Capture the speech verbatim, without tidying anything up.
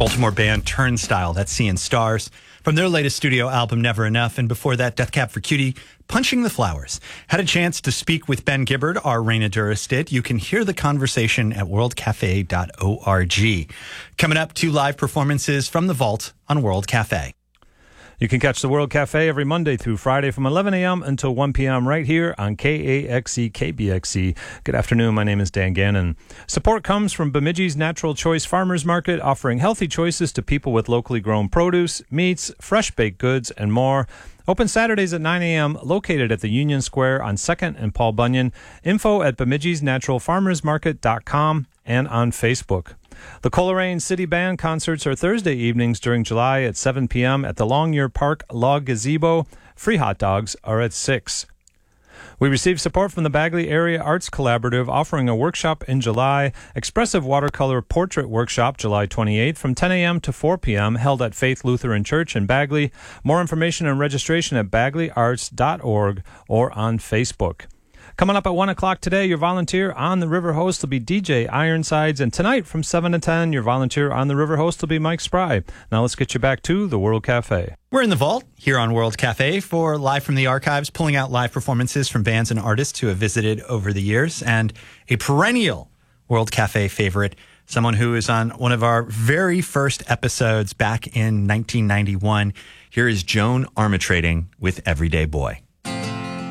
Baltimore band Turnstile, that's Seeing Stars, from their latest studio album, Never Enough. And before that, Death Cab for Cutie, Punching the Flowers. Had a chance to speak with Ben Gibbard, our Raina Duras did. You can hear the conversation at world cafe dot org. Coming up, two live performances from the Vault on World Cafe. You can catch the World Cafe every Monday through Friday from eleven a.m. until one p.m. right here on K A X E K B X E. Good afternoon. My name is Dan Gannon. Support comes from Bemidji's Natural Choice Farmers Market, offering healthy choices to people with locally grown produce, meats, fresh baked goods, and more. Open Saturdays at nine a.m., located at the Union Square on second and Paul Bunyan. Info at bemidji's natural farmers market dot com and on Facebook. The Coleraine City Band concerts are Thursday evenings during July at seven p.m. at the Longyear Park Log Gazebo. Free hot dogs are at six. We received support from the Bagley Area Arts Collaborative, offering a workshop in July, Expressive Watercolor Portrait Workshop, July twenty-eighth, from ten a.m. to four p.m., held at Faith Lutheran Church in Bagley. More information and registration at bagley arts dot org or on Facebook. Coming up at one o'clock today, your volunteer on the River Host will be D J Ironsides. And tonight from seven to ten, your volunteer on the River Host will be Mike Spry. Now let's get you back to the World Cafe. We're in the Vault here on World Cafe for Live from the Archives, pulling out live performances from bands and artists who have visited over the years. And a perennial World Cafe favorite, someone who is on one of our very first episodes back in nineteen ninety-one. Here is Joan Armatrading with Everyday Boy.